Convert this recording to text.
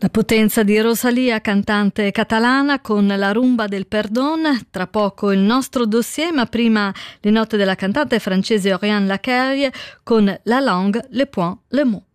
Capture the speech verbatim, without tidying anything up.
La potenza di Rosalía, cantante catalana, con la rumba del perdon. Tra poco il nostro dossier, ma prima le note della cantante francese Oriane Lacaille con La langue, le points, le mots.